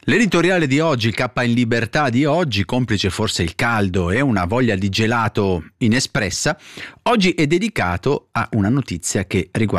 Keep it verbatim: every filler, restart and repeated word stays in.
L'editoriale di oggi, il K in Libertà di oggi, complice forse il caldo e una voglia di gelato inespressa, oggi è dedicato a una notizia che riguarda